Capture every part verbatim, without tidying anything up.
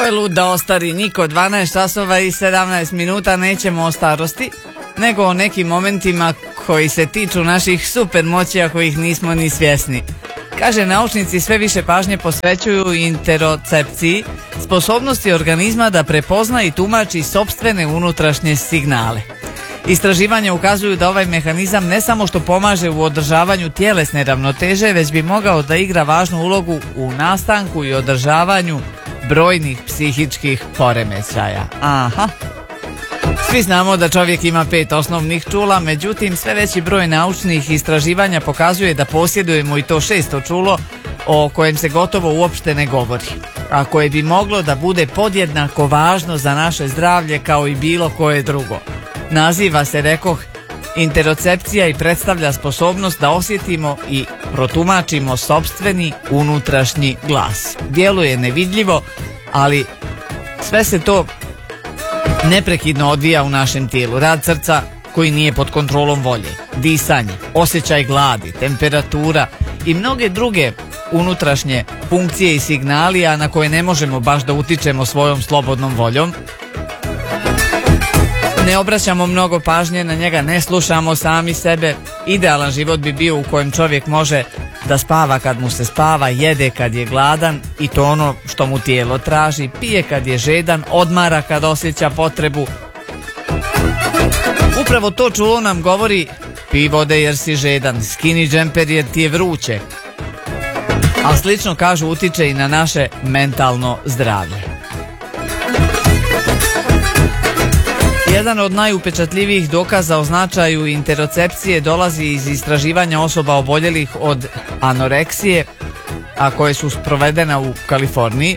Ko je lud da ostari? Niko. Dvanaest časova i sedamnaest minuta. Nećemo o starosti, nego o nekim momentima koji se tiču naših super moći, a kojih nismo ni svjesni. Kaže, naučnici sve više pažnje posvećuju interocepciji, sposobnosti organizma da prepozna i tumači sopstvene unutrašnje signale. Istraživanja ukazuju da ovaj mehanizam ne samo što pomaže u održavanju tjelesne ravnoteže, već bi mogao da igra važnu ulogu u nastanku i održavanju brojnih psihičkih poremećaja. Aha. Svi znamo da čovjek ima pet osnovnih čula, međutim sve veći broj naučnih istraživanja pokazuje da posjedujemo i to šesto čulo o kojem se gotovo uopšte ne govori, a koje bi moglo da bude podjednako važno za naše zdravlje kao i bilo koje drugo. Naziva se, rekoh, interocepcija i predstavlja sposobnost da osjetimo i protumačimo sopstveni unutrašnji glas. Djeluje nevidljivo, ali sve se to neprekidno odvija u našem tijelu. Rad srca koji nije pod kontrolom volje, disanje, osjećaj gladi, temperatura i mnoge druge unutrašnje funkcije i signali, a na koje ne možemo baš da utičemo svojom slobodnom voljom. Ne obraćamo mnogo pažnje na njega, ne slušamo sami sebe. Idealan život bi bio u kojem čovjek može da spava kad mu se spava, jede kad je gladan i to ono što mu tijelo traži, pije kad je žedan, odmara kad osjeća potrebu. Upravo to čulo nam govori: pij vode jer si žedan, skini džemper jer ti je vruće. A slično, kažu, utiče i na naše mentalno zdravlje. Jedan od najupečatljivijih dokaza o značaju interocepcije dolazi iz istraživanja osoba oboljelih od anoreksije, a koje su sprovedena u Kaliforniji.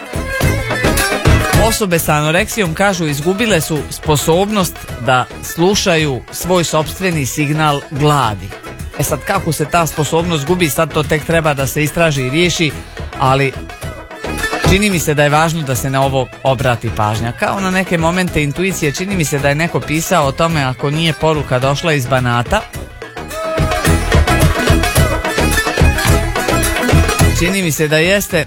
Osobe sa anoreksijom, kažu, izgubile su sposobnost da slušaju svoj sopstveni signal gladi. E sad, kako se ta sposobnost gubi, sad to tek treba da se istraži i riješi, ali čini mi se da je važno da se na ovo obrati pažnja. Kao na neke momente intuicije, čini mi se da je neko pisao o tome, ako nije poruka došla iz Banata. Čini mi se da jeste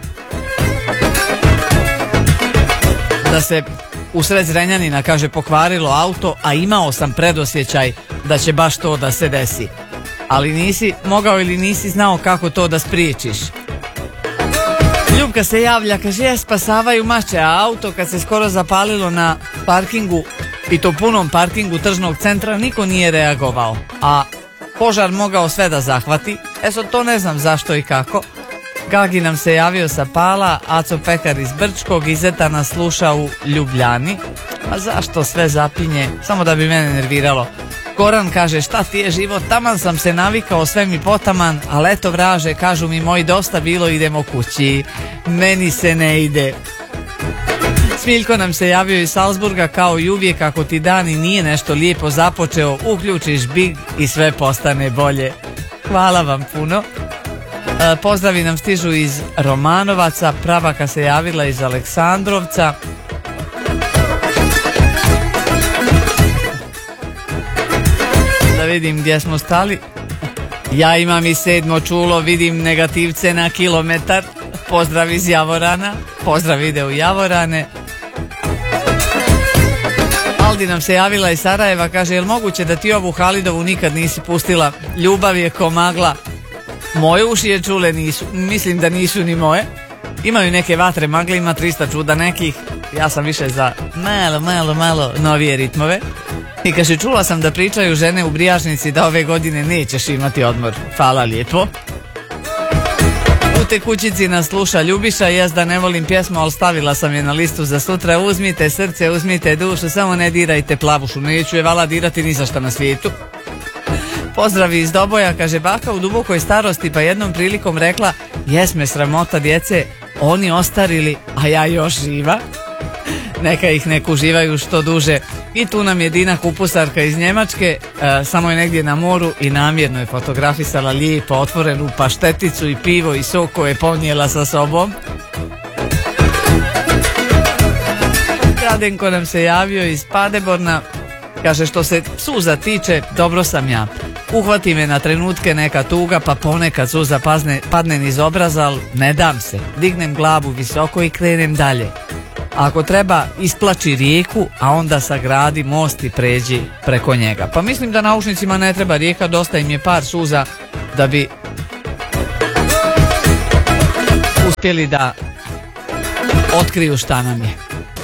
da se usred Zrenjanina, kaže, pokvarilo auto, a imao sam predosjećaj da će baš to da se desi. Ali nisi mogao ili nisi znao kako to da spriječiš. Ljubka se javlja, kaže, je, spasavaju mače, a auto kad se skoro zapalilo na parkingu, i to punom parkingu tržnog centra, niko nije reagovao, a požar mogao sve da zahvati. E sad, to ne znam zašto i kako. Gagi nam se javio sa Pala, Aco Pekar iz Brčkog, Izeta nas sluša u Ljubljani. A zašto sve zapinje? Samo da bi mene nerviralo. Goran kaže, šta ti je život, taman sam se navikao, sve mi potaman, ali eto vraže, kažu mi moji, dosta bilo, idemo kući. Meni se ne ide. Smiljko nam se javio iz Salzburga, kao i uvijek, ako ti dan i nije nešto lijepo započeo, uključiš Big i sve postane bolje. Hvala vam puno. E, pozdravi nam stižu iz Romanovaca, Pravaka se javila iz Aleksandrovca. Da vidim gdje smo stali. Ja imam i sedmo čulo, vidim negativce na kilometar. Pozdrav iz Javorana. Pozdrav ide u Javorane. Aldi nam se javila iz Sarajeva, kaže, je li moguće da ti ovu Halidovu nikad nisi pustila? Ljubav je ko magla. Moje uši je čule nisu, mislim da nisu ni moje. Imaju neke vatre magle, ima trista čuda nekih. Ja sam više za malo, malo, malo novije ritmove. I kaže, čula sam da pričaju žene u Brijažnici da ove godine nećeš imati odmor. Hvala lijepo. U tekućici nas sluša Ljubiša, jes da ne volim pjesmu, ali stavila sam je na listu za sutra. Uzmite srce, uzmite dušu, samo ne dirajte plavušu. Neću je vala dirati ni za šta na svijetu. Pozdravi iz Doboja, kaže, baka u dubokoj starosti pa jednom prilikom rekla, jes me sramota djece, oni ostarili, a ja još živa. Neka ih nek uživaju što duže. I tu nam je Dina Kupusarka iz Njemačke, e, samo je negdje na moru i namjerno je fotografisala lijepo otvorenu pašteticu i pivo i sok koje je ponijela sa sobom. Radenko nam se javio iz Padeborna, kaže, što se suza tiče, dobro sam ja. Uhvati me na trenutke neka tuga, pa ponekad suza pazne, padne niz obraz, ali ne dam se. Dignem glavu visoko i krenem dalje. ako treba isplači rijeku, a onda sagradi most i pređi preko njega. Pa mislim da naučnicima ne treba rijeka, dosta im je par suza da bi uspjeli da otkriju šta nam je.